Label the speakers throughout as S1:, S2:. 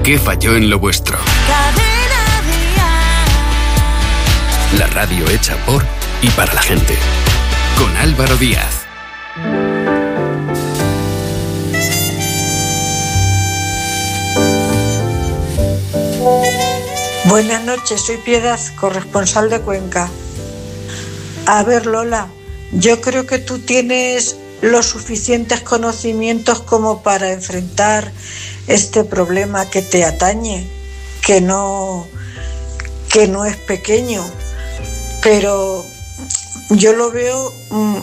S1: ¿Qué falló en lo vuestro?
S2: Cadena Dial.
S1: La radio hecha por y para la gente. Con Álvaro Díaz.
S3: Buenas noches, soy Piedad, corresponsal de Cuenca. A ver, Lola, yo creo que tú tienes los suficientes conocimientos como para enfrentar este problema que te atañe, que no es pequeño, pero yo lo veo,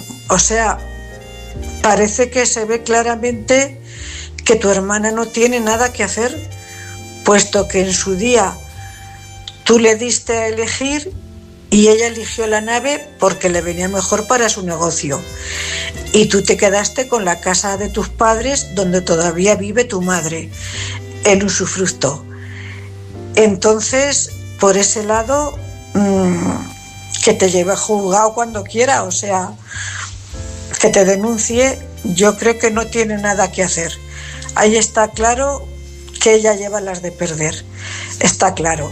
S3: parece que se ve claramente que tu hermana no tiene nada que hacer, puesto que en su día tú le diste a elegir y ella eligió la nave porque le venía mejor para su negocio. Y tú te quedaste con la casa de tus padres donde todavía vive tu madre, en usufructo. Entonces, por ese lado, que te lleve a juzgado cuando quiera, que te denuncie, yo creo que no tiene nada que hacer. Ahí está claro que ella lleva las de perder, está claro.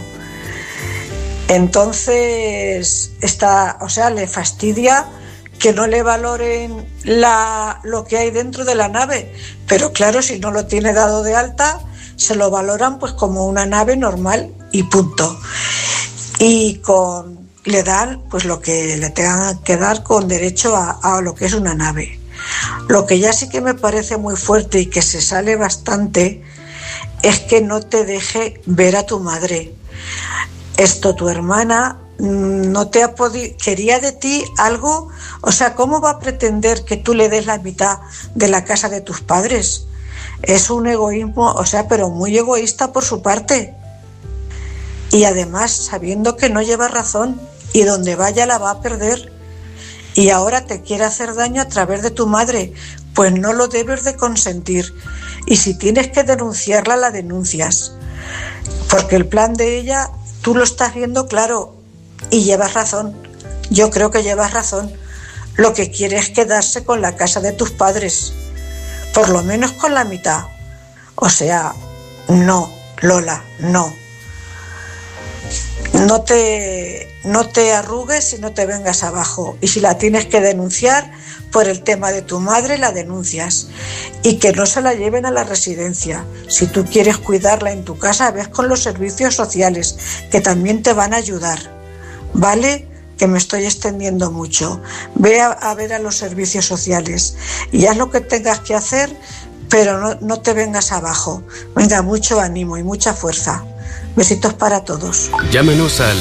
S3: Entonces, le fastidia que no le valoren lo que hay dentro de la nave, pero claro, si no lo tiene dado de alta, se lo valoran pues como una nave normal y punto. Y le dan pues lo que le tengan que dar con derecho a lo que es una nave. Lo que ya sí que me parece muy fuerte y que se sale bastante es que no te deje ver a tu madre. Tu hermana no te ha podido, quería de ti algo, ¿cómo va a pretender que tú le des la mitad de la casa de tus padres? Es un egoísmo, pero muy egoísta por su parte. Y además sabiendo que no lleva razón y donde vaya la va a perder. Y ahora te quiere hacer daño a través de tu madre, pues no lo debes de consentir. Y si tienes que denunciarla, la denuncias. Porque el plan de ella, tú lo estás viendo claro y llevas razón. Yo creo que llevas razón. Lo que quiere es quedarse con la casa de tus padres, por lo menos con la mitad. No, Lola, no. No te arrugues y no te vengas abajo. Y si la tienes que denunciar por el tema de tu madre, la denuncias. Y que no se la lleven a la residencia. Si tú quieres cuidarla en tu casa, ves con los servicios sociales, que también te van a ayudar. ¿Vale? Que me estoy extendiendo mucho. Ve a ver a los servicios sociales y haz lo que tengas que hacer, pero no te vengas abajo. Venga, mucho ánimo y mucha fuerza. Besitos para todos.
S1: Llámanos al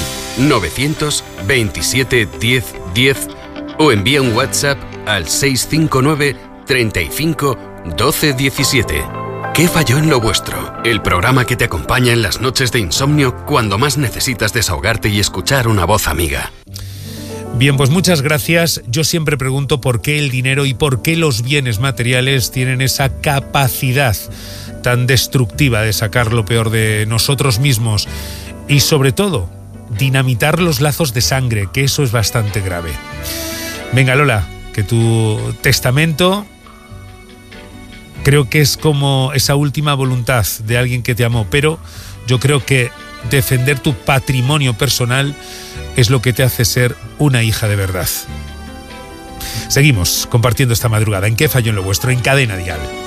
S1: 927 10 10 o envía un WhatsApp al 659 35 12 17. ¿Qué falló en lo vuestro? El programa que te acompaña en las noches de insomnio cuando más necesitas desahogarte y escuchar una voz amiga.
S4: Bien, pues muchas gracias. Yo siempre pregunto por qué el dinero y por qué los bienes materiales tienen esa capacidad tan destructiva de sacar lo peor de nosotros mismos y, sobre todo, dinamitar los lazos de sangre, que eso es bastante grave. Venga, Lola, que tu testamento creo que es como esa última voluntad de alguien que te amó, pero yo creo que defender tu patrimonio personal es lo que te hace ser una hija de verdad. Seguimos compartiendo esta madrugada en ¿Qué falló en lo vuestro? En Cadena Dial.